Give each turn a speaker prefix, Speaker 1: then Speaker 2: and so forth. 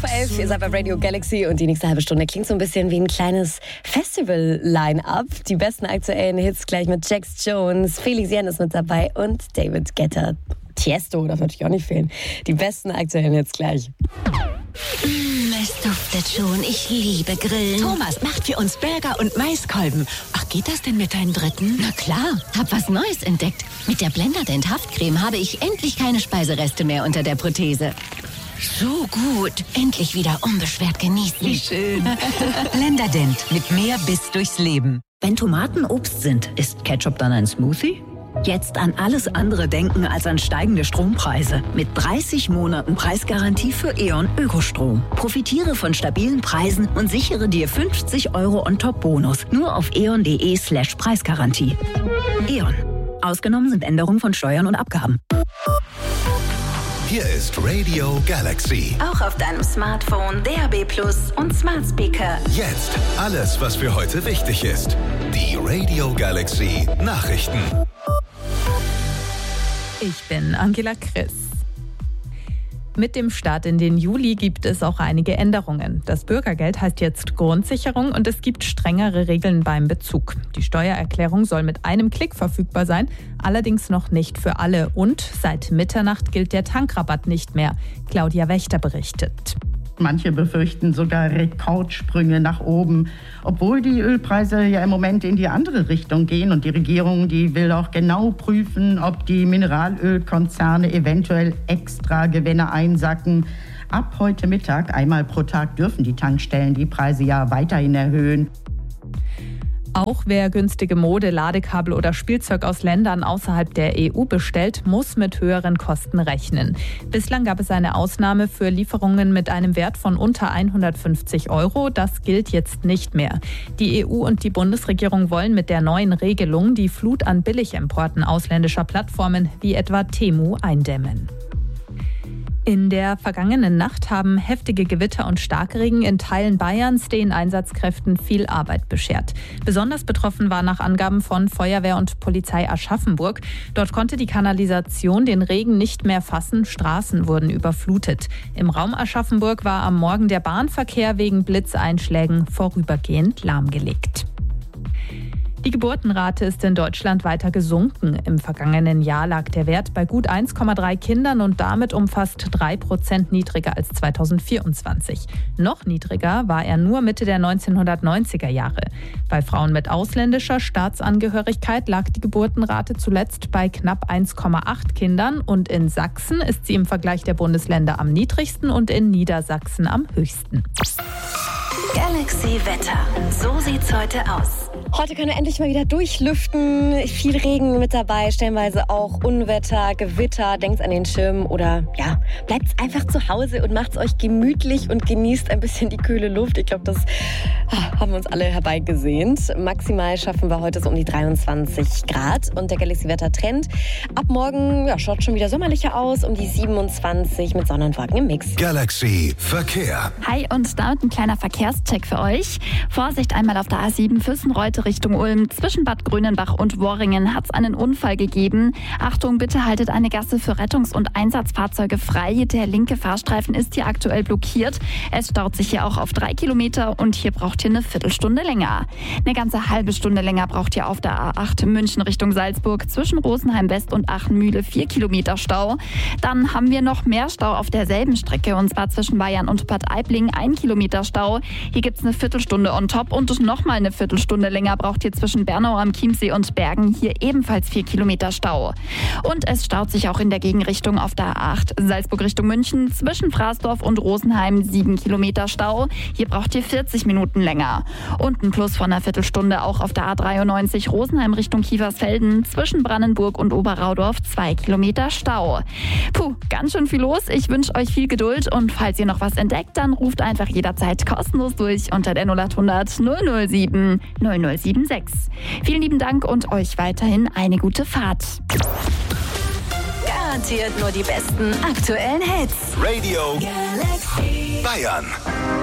Speaker 1: 11:11 Uhr, ihr seid bei Radio Galaxy und die nächste halbe Stunde klingt so ein bisschen wie ein kleines Festival-Line-Up. Die besten aktuellen Hits gleich mit Jax Jones, Felix Jan ist mit dabei und David Guetta. Tiesto darf natürlich auch nicht fehlen. Die besten aktuellen Hits gleich.
Speaker 2: Es duftet schon. Ich liebe Grillen.
Speaker 3: Thomas macht für uns Burger und Maiskolben. Ach, geht das denn mit deinem dritten?
Speaker 2: Na klar, hab was Neues entdeckt. Mit der Blenderdent Haftcreme habe ich endlich keine Speisereste mehr unter der Prothese. So gut. Endlich wieder unbeschwert genießen.
Speaker 3: Wie schön. Blenderdent mit mehr Biss durchs Leben.
Speaker 4: Wenn Tomaten Obst sind, ist Ketchup dann ein Smoothie? Jetzt an alles andere denken als an steigende Strompreise. Mit 30 Monaten Preisgarantie für E.ON Ökostrom. Profitiere von stabilen Preisen und sichere dir 50 € on top Bonus. Nur auf eon.de/Preisgarantie. E.ON. Ausgenommen sind Änderungen von Steuern und Abgaben.
Speaker 5: Hier ist Radio Galaxy.
Speaker 6: Auch auf deinem Smartphone, DAB+ und Smart Speaker.
Speaker 5: Jetzt alles, was für heute wichtig ist. Die Radio Galaxy Nachrichten.
Speaker 7: Ich bin Angela Chris. Mit dem Start in den Juli gibt es auch einige Änderungen. Das Bürgergeld heißt jetzt Grundsicherung und es gibt strengere Regeln beim Bezug. Die Steuererklärung soll mit einem Klick verfügber sein, allerdings noch nicht für alle. Und seit Mitternacht gilt der Tankrabatt nicht mehr. Claudia Wächter berichtet.
Speaker 8: Manche befürchten sogar Rekordsprünge nach oben, obwohl die Ölpreise ja im Moment in die andere Richtung gehen. Und die Regierung, die will auch genau prüfen, ob die Mineralölkonzerne eventuell extra Gewinne einsacken. Ab heute Mittag, einmal pro Tag, dürfen die Tankstellen die Preise ja weiterhin erhöhen.
Speaker 7: Auch wer günstige Mode, Ladekabel oder Spielzeug aus Ländern außerhalb der EU bestellt, muss mit höheren Kosten rechnen. Bislang gab es eine Ausnahme für Lieferungen mit einem Wert von unter 150 €. Das gilt jetzt nicht mehr. Die EU und die Bundesregierung wollen mit der neuen Regelung die Flut an Billigimporten ausländischer Plattformen wie etwa Temu eindämmen. In der vergangenen Nacht haben heftige Gewitter und Starkregen in Teilen Bayerns den Einsatzkräften viel Arbeit beschert. Besonders betroffen war nach Angaben von Feuerwehr und Polizei Aschaffenburg. Dort konnte die Kanalisation den Regen nicht mehr fassen, Straßen wurden überflutet. Im Raum Aschaffenburg war am Morgen der Bahnverkehr wegen Blitzeinschlägen vorübergehend lahmgelegt. Die Geburtenrate ist in Deutschland weiter gesunken. Im vergangenen Jahr lag der Wert bei gut 1,3 Kindern und damit um fast 3% niedriger als 2024. Noch niedriger war er nur Mitte der 1990er Jahre. Bei Frauen mit ausländischer Staatsangehörigkeit lag die Geburtenrate zuletzt bei knapp 1,8 Kindern und in Sachsen ist sie im Vergleich der Bundesländer am niedrigsten und in Niedersachsen am höchsten.
Speaker 6: Galaxy Wetter. So sieht's heute aus.
Speaker 1: Heute können wir endlich mal wieder durchlüften. Viel Regen mit dabei, stellenweise auch Unwetter, Gewitter. Denkt an den Schirm oder ja, bleibt einfach zu Hause und macht's euch gemütlich und genießt ein bisschen die kühle Luft. Ich glaube, das haben wir uns alle herbeigesehnt. Maximal schaffen wir heute so um die 23 Grad und der Galaxy-Wetter-Trend. Ab morgen schaut schon wieder sommerlicher aus, um die 27 mit Sonne und Wolken im Mix.
Speaker 5: Galaxy Verkehr.
Speaker 9: Hi und damit ein kleiner Verkehrscheck für euch. Vorsicht einmal auf der A7 Füssen-Reute Richtung Ulm. Zwischen Bad Grönenbach und Worringen hat es einen Unfall gegeben. Achtung, bitte haltet eine Gasse für Rettungs- und Einsatzfahrzeuge frei. Der linke Fahrstreifen ist hier aktuell blockiert. Es staut sich hier auch auf 3 Kilometer und hier braucht ihr eine Viertelstunde länger. Eine ganze halbe Stunde länger braucht ihr auf der A8 München Richtung Salzburg. Zwischen Rosenheim West und Achenmühle 4 Kilometer Stau. Dann haben wir noch mehr Stau auf derselben Strecke und zwar zwischen Bayern und Bad Aibling 1 Kilometer Stau. Hier gibt es eine Viertelstunde on top und nochmal eine Viertelstunde länger braucht ihr zwischen Bernau am Chiemsee und Bergen hier ebenfalls 4 Kilometer Stau. Und es staut sich auch in der Gegenrichtung auf der A8 Salzburg Richtung München zwischen Fraßdorf und Rosenheim 7 Kilometer Stau. Hier braucht ihr 40 Minuten länger. Und ein Plus von einer Viertelstunde auch auf der A93 Rosenheim Richtung Kiefersfelden zwischen Brandenburg und Oberraudorf 2 Kilometer Stau. Puh, ganz schön viel los. Ich wünsche euch viel Geduld und falls ihr noch was entdeckt, dann ruft einfach jederzeit kostenlos durch unter der 0800 007 0076. Vielen lieben Dank und euch weiterhin eine gute Fahrt.
Speaker 6: Garantiert nur die besten aktuellen Hits.
Speaker 5: Radio Galaxy Bayern.